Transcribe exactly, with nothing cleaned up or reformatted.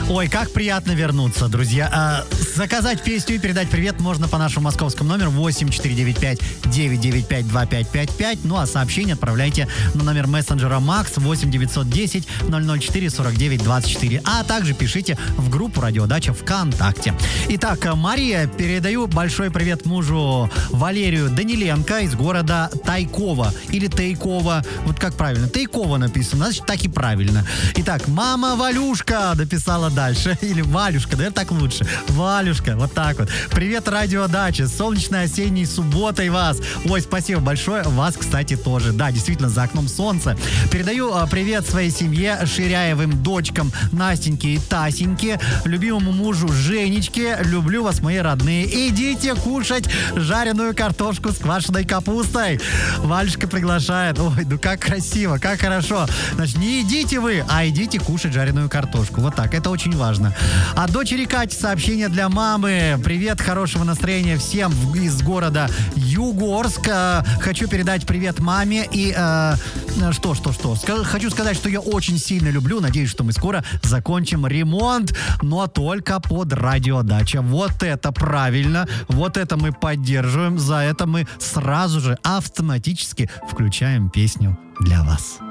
Ой, как приятно вернуться, друзья. А, заказать песню и передать привет можно по нашему московскому номеру восемь четыре девять пять девять девять пять два пять пять пять. Ну а сообщение отправляйте на номер мессенджера Макс восемь девятьсот десять ноль ноль четыре сорок девять двадцать четыре. А также пишите в группу «Радиодача» ВКонтакте. Итак, Мария, передаю большой привет мужу Валерию Даниленко из города Тайкова. Или Тайкова. Вот как правильно? Тайкова написано. Значит, так и правильно. Итак, мама Валюшка дописала дальше. Или Валюшка, наверное, так лучше. Валюшка, вот так вот. Привет, радиодача. Солнечной осенней субботой вас. Ой, спасибо большое. Вас, кстати, тоже. Да, действительно, за окном солнце. Передаю а, привет своей семье, Ширяевым дочкам Настеньке и Тасеньке, любимому мужу Женечке. Люблю вас, мои родные. Идите кушать жареную картошку с квашеной капустой. Валюшка приглашает. Ой, ну как красиво, как хорошо. Значит, не идите вы, а идите кушать жареную картошку. Вот так, это очень важно. От дочери Кати сообщение для мамы. Привет, хорошего настроения всем из города Югорск. Хочу передать привет маме и э, что, что, что. Хочу сказать, что я очень сильно люблю. Надеюсь, что мы скоро закончим ремонт, но только под радиодача. Вот это правильно. Вот это мы поддерживаем. За это мы сразу же автоматически включаем песню для вас.